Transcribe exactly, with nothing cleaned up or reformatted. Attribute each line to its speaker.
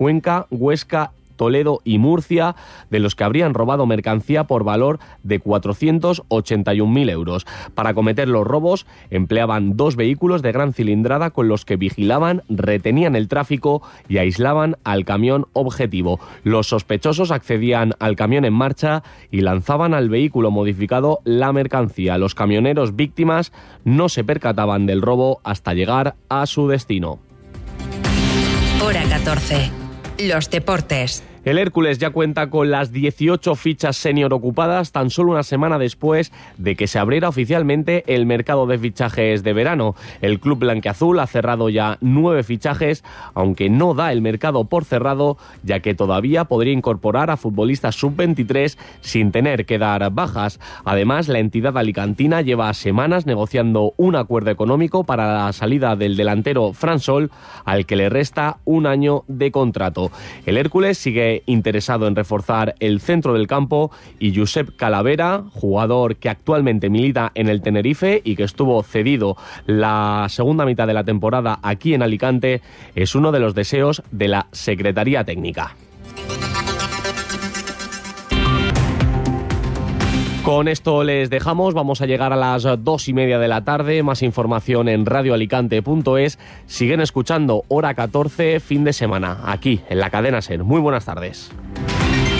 Speaker 1: Cuenca, Huesca, Toledo y Murcia, de los que habrían robado mercancía por valor de cuatrocientos ochenta y un mil euros. Para cometer los robos empleaban dos vehículos de gran cilindrada con los que vigilaban, retenían el tráfico y aislaban al camión objetivo. Los sospechosos accedían al camión en marcha y lanzaban al vehículo modificado la mercancía. Los camioneros víctimas no se percataban del robo hasta llegar a su destino.
Speaker 2: Hora catorce. Los deportes.
Speaker 1: El Hércules ya cuenta con las dieciocho fichas senior ocupadas tan solo una semana después de que se abriera oficialmente el mercado de fichajes de verano. El club blanquiazul ha cerrado ya nueve fichajes, aunque no da el mercado por cerrado, ya que todavía podría incorporar a futbolistas sub veintitrés sin tener que dar bajas. Además, la entidad alicantina lleva semanas negociando un acuerdo económico para la salida del delantero Fran Sol, al que le resta un año de contrato. El Hércules sigue interesado en reforzar el centro del campo y Josep Calavera, jugador que actualmente milita en el Tenerife y que estuvo cedido la segunda mitad de la temporada aquí en Alicante, es uno de los deseos de la Secretaría Técnica. Con esto les dejamos, vamos a llegar a las dos y media de la tarde, más información en radio alicante punto es. Siguen escuchando Hora catorce, fin de semana, aquí en la cadena SER. Muy buenas tardes.